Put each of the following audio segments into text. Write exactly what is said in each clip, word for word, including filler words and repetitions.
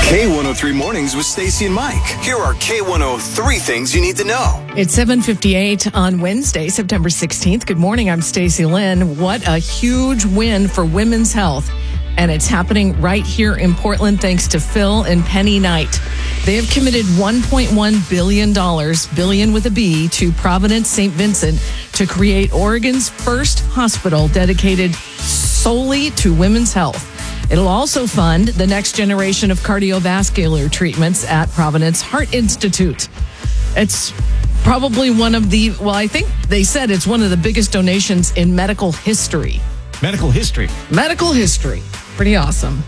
K one oh three Mornings with Stacey and Mike. Here are K one oh three things you need to know. It's seven fifty-eight on Wednesday, September sixteenth. Good morning. I'm Stacey Lynn. What a huge win for women's health. And it's happening right here in Portland thanks to Phil and Penny Knight. They have committed one point one billion dollars, billion with a B, to Providence Saint Vincent to create Oregon's first hospital dedicated solely to women's health. It'll also fund the next generation of cardiovascular treatments at Providence Heart Institute. It's probably one of the, well, I think they said it's one of the biggest donations in medical history. Medical history. Medical history. Pretty awesome.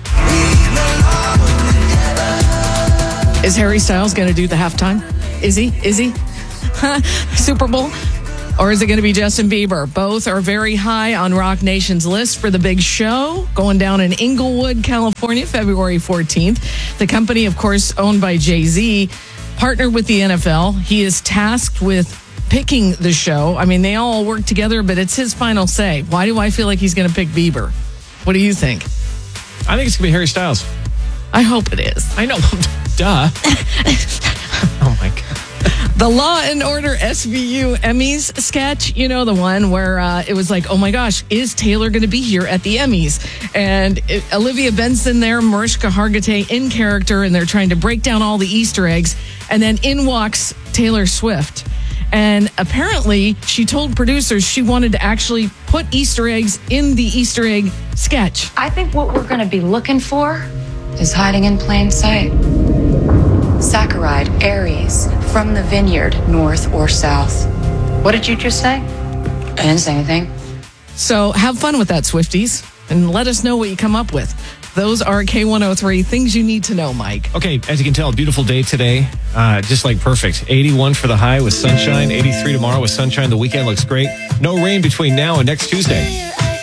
Is Harry Styles going to do the halftime? Is he? Is he? Super Bowl? Or is it going to be Justin Bieber? Both are very high on Rock Nation's list for the big show going down in Inglewood, California, February fourteenth. The company, of course, owned by Jay-Z, partnered with the N F L. He is tasked with picking the show. I mean, they all work together, but it's his final say. Why do I feel like he's going to pick Bieber? What do you think? I think it's going to be Harry Styles. I hope it is. I know. Duh. Oh, my God. The Law and Order S V U Emmys sketch, you know, the one where uh, it was like, oh my gosh, is Taylor going to be here at the Emmys? And it, Olivia Benson there, Mariska Hargitay in character, and they're trying to break down all the Easter eggs. And then in walks Taylor Swift. And apparently she told producers she wanted to actually put Easter eggs in the Easter egg sketch. I think what we're going to be looking for is hiding in plain sight. Saccharide, Aries, from the vineyard, north or south. What did you just say? I didn't say anything. So have fun with that, Swifties, and let us know what you come up with. Those are K one oh three things you need to know, Mike. Okay, as you can tell, beautiful day today. Uh, just like perfect. eighty-one for the high with sunshine. eighty-three tomorrow with sunshine. The weekend looks great. No rain between now and next Tuesday.